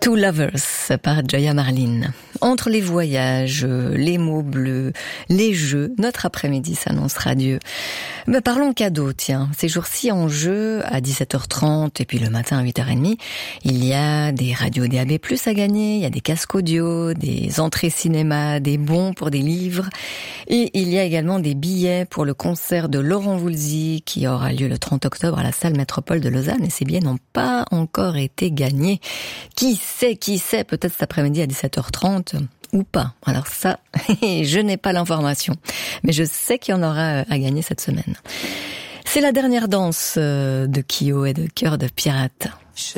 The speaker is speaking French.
Two Lovers par Joya Marlin. Entre les voyages, les mots bleus, les jeux, notre après-midi s'annonce radieux. Mais parlons cadeaux, tiens. Ces jours-ci en jeu, à 17h30 et puis le matin à 8h30, il y a des radios DAB+ à gagner, il y a des casques audio, des entrées cinéma, des bons pour des livres. Et il y a également des billets pour le concert de Laurent Voulzy qui aura lieu le 30 octobre à la salle Métropole de Lausanne. Et ces billets n'ont pas encore été gagnés. Qui sait, peut-être cet après-midi à 17h30 ou pas. Alors ça, je n'ai pas l'information. Mais je sais qu'il y en aura à gagner cette semaine. C'est la dernière danse de Kyo et de Cœur de Pirate.